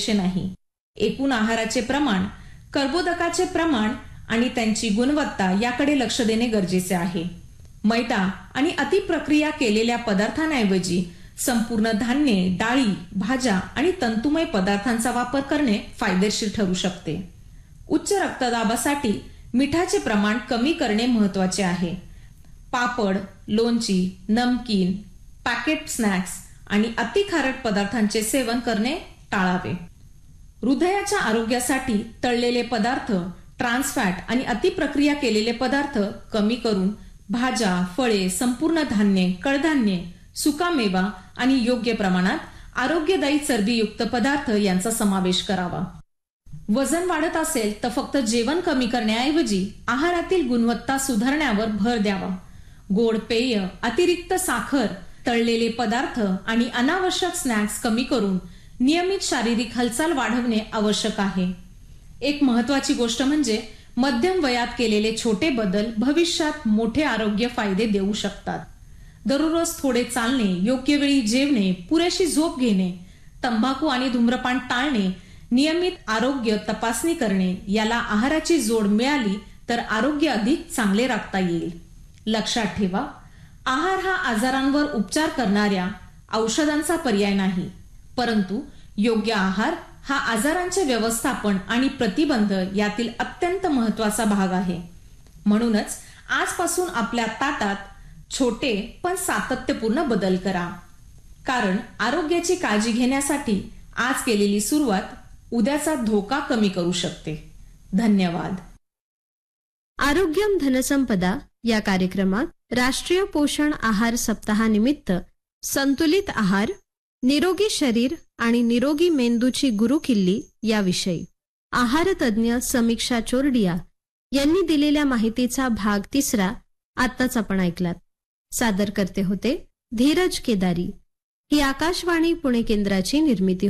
पुरेसे नाही. एकूण आहाराचे प्रमाण, कर्बोदकाचे प्रमाण आणि त्यांची गुणवत्ता याकडे लक्ष देणे गरजेचे आहे. मैदा आणि अतिप्रक्रिया केलेल्या पदार्थांऐवजी संपूर्ण धान्ये, डाळी, भाज्या आणि तंतुमय पदार्थांचा वापर करणे फायदेशीर ठरू शकते. उच्च रक्तदाबासाठी मिठाचे प्रमाण कमी करणे महत्वाचे आहे. पापड, लोणची, नमकीन, पॅकेट स्नॅक्स आणि अति खारट पदार्थांचे सेवन करणे टाळावे. हृदयाच्या आरोग्यासाठी तळलेले पदार्थ, ट्रान्स फॅट आणि अतिप्रक्रिया केलेले पदार्थ कमी करून भाज्या, फळे, संपूर्ण धान्ये, कडधान्ये, सुकामेवा आणि योग्य प्रमाणात आरोग्यदायी चरबीयुक्त पदार्थ यांचा समावेश करावा. वजन वाढत असेल तर फक्त जेवण कमी करण्याऐवजी आहारातील गुणवत्ता सुधारण्यावर भर द्यावा. गोड पेय, अतिरिक्त साखर, तळलेले पदार्थ आणि अनावश्यक स्नॅक्स कमी करून नियमित शारीरिक हालचाल वाढवणे आवश्यक आहे. एक महत्वाची गोष्ट म्हणजे मध्यम वयात केलेले छोटे बदल भविष्यात मोठे आरोग्य फायदे देऊ शकतात. दररोज थोडे चालणे, योग्य वेळी जेवणे, पुरेशी झोप घेणे, तंबाखू आणि धूम्रपान टाळणे, नियमित आरोग्य तपासणी करणे याला आहाराची जोड मिळाली तर आरोग्य अधिक चांगले राखता येईल. लक्षात ठेवा, आहार हा आजारांवर उपचार करणाऱ्या औषधांचा पर्याय नाही, परंतु योग्य आहार हा आजारांचे व्यवस्थापन आणि प्रतिबंध यातील अत्यंत महत्वाचा भाग आहे. म्हणूनच आजपासून आपल्या ताटात छोटे पण सातत्यपूर्ण बदल करा. कारण आरोग्याची काळजी घेण्यासाठी आज केलेली सुरुवात उद्याचा धोका कमी करू शकते. धन्यवाद. आरोग्यम धनसंपदा या कार्यक्रमात राष्ट्रीय पोषण आहार सप्ताहानिमित्त संतुलित आहार, निरोगी शरीर आणि निरोगी मेंदूची गुरुकिल्ली याविषयी आहार तज्ज्ञ समीक्षा चोरडिया यांनी दिलेल्या माहितीचा भाग 3 आत्ताच आपण ऐकलात. सादर करते होते धीरज केदारी. ही आकाशवाणी पुणे केंद्राची निर्मिती